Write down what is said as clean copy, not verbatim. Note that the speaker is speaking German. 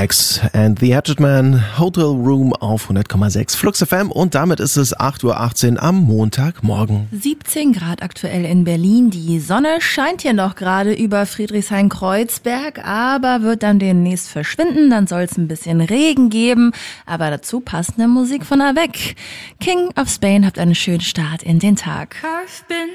X and the Hatchet Man, Hotel Room auf 100,6 Flux FM und damit ist es 8:18 Uhr am Montagmorgen. 17 Grad aktuell in Berlin. Die Sonne scheint hier noch gerade über Friedrichshain-Kreuzberg, aber wird dann demnächst verschwinden. Dann soll es ein bisschen Regen geben, aber dazu passende Musik von Avec. King of Spain, habt einen schönen Start in den Tag.